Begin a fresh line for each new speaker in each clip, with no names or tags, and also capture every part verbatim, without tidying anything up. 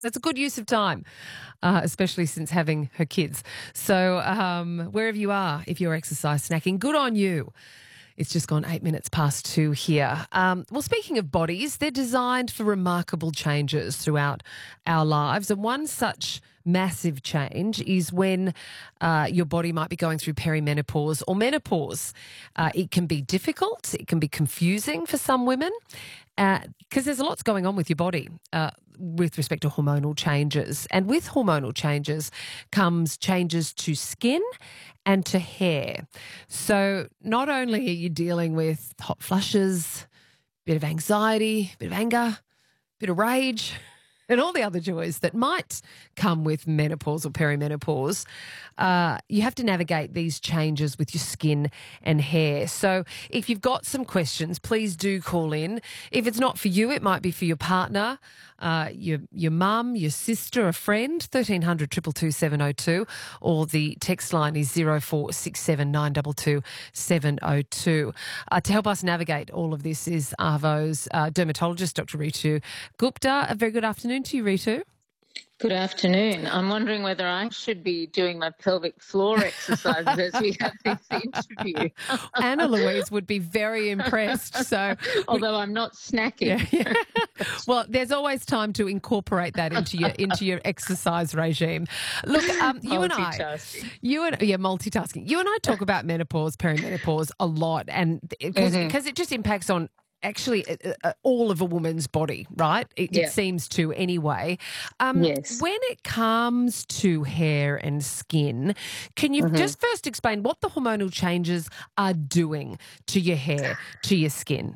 That's a good use of time, uh, especially since having her kids. So um, wherever you are, if you're exercise snacking, good on you. It's just gone eight minutes past two here. Um, well, speaking of bodies, they're designed for remarkable changes throughout our lives. And one such massive change is when uh, your body might be going through perimenopause or menopause. Uh, it can be difficult. It can be confusing for some women because uh, there's a lot going on with your body uh, with respect to hormonal changes. And with hormonal changes comes changes to skin and to hair. So not only are you dealing with hot flushes, bit of anxiety, bit of anger, bit of rage, and all the other joys that might come with menopause or perimenopause, uh, you have to navigate these changes with your skin and hair. So if you've got some questions, please do call in. If it's not for you, it might be for your partner, uh, your your mum, your sister, a friend, thirteen hundred, two two two, seven oh two, or the text line is zero four six seven, nine two two, seven oh two. Uh, to help us navigate all of this is Arvo's uh, dermatologist, Doctor Ritu Gupta. A very good afternoon to you, Ritu.
Good afternoon. I'm wondering whether I should be doing my pelvic floor exercises as we have this interview.
Anna Louise would be very impressed. So,
although I'm not snacking.
Yeah, yeah. Well, there's always time to incorporate that into your into your exercise regime. Look, um, you and I, you and yeah, multitasking. You and I talk about menopause, perimenopause a lot, and because mm-hmm. it just impacts on. Actually, uh, uh, all of a woman's body, right? It, yeah. it seems to anyway. Um,
yes.
When it comes to hair and skin, can you mm-hmm. just first explain what the hormonal changes are doing to your hair, to your skin?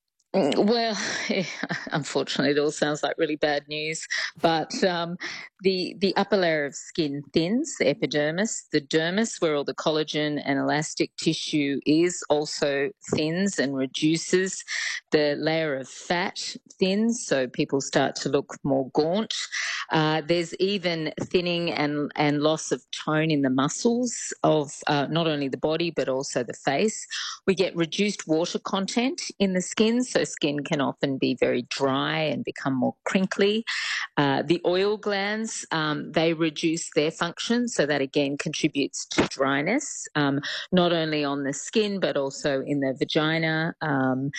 Well, unfortunately, it all sounds like really bad news, but um, the the upper layer of skin thins, the epidermis, the dermis, where all the collagen and elastic tissue is, also thins and reduces. The layer of fat thins, so people start to look more gaunt. Uh, there's even thinning and, and loss of tone in the muscles of uh, not only the body but also the face. We get reduced water content in the skin, so skin can often be very dry and become more crinkly. Uh, the oil glands, um, they reduce their function, so that again contributes to dryness, um, not only on the skin but also in the vagina. Um,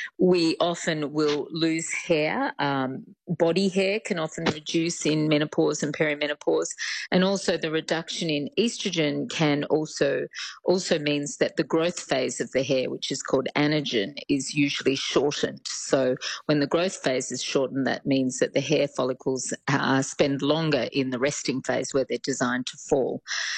we often will lose hair. Um, body hair can often reduce in menopause and perimenopause, and also the reduction in estrogen can also also means that the growth phase of the hair, which is called anagen, is usually shortened. So when the growth phase is shortened, that means that the hair follicles uh, spend longer in the resting phase where they're designed to fall.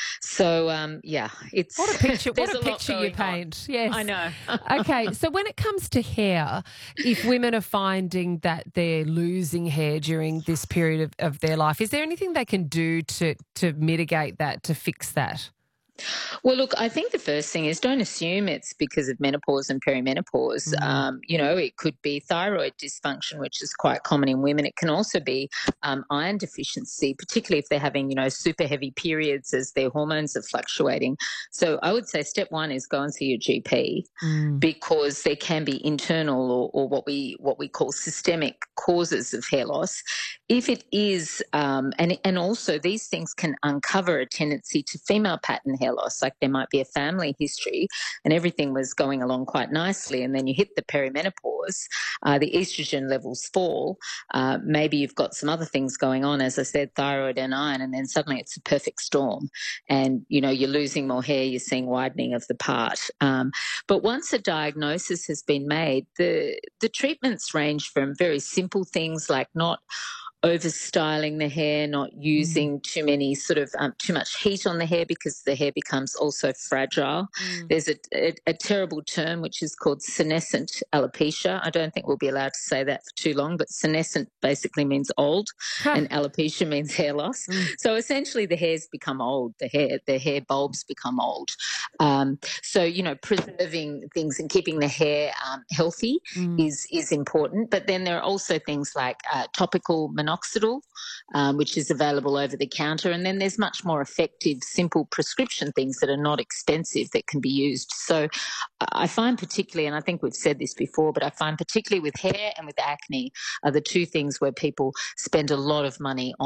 So um, yeah, it's
what a picture. What a,
a
picture you paint. On. Yes,
I know.
Okay, so when it comes to hair, if women are finding that they're losing hair during this period of, of their life, is there anything they can do to to mitigate that, to fix that?
Well, look, I think the first thing is don't assume it's because of menopause and perimenopause. Mm. Um, you know, it could be thyroid dysfunction, which is quite common in women. It can also be um, iron deficiency, particularly if they're having, you know, super heavy periods as their hormones are fluctuating. So I would say step one is go and see your G P mm. because there can be internal or, or what we what we call systemic causes of hair loss. If it is, um, and, and also these things can uncover a tendency to female pattern hair loss, like there might be a family history and everything was going along quite nicely, and then you hit the perimenopause, uh, the estrogen levels fall, uh, maybe you've got some other things going on, as I said, thyroid and iron, and then suddenly it's a perfect storm and, you know, you're losing more hair, you're seeing widening of the part. Um, but once a diagnosis has been made, the, the treatments range from very simple things like not over styling the hair, not using mm. too many sort of um, too much heat on the hair because the hair becomes also fragile. Mm. There's a, a, a terrible term which is called senescent alopecia. I don't think we'll be allowed to say that for too long, but senescent basically means old and alopecia means hair loss. Mm. So essentially the hairs become old, the hair, the hair bulbs become old. Um, so, you know, preserving things and keeping the hair um, healthy mm. is, is important. But then there are also things like uh, topical monoxide minoxidil, um, which is available over the counter. And then there's much more effective, simple prescription things that are not expensive that can be used. So I find particularly, and I think we've said this before, but I find particularly with hair and with acne are the two things where people spend a lot of money on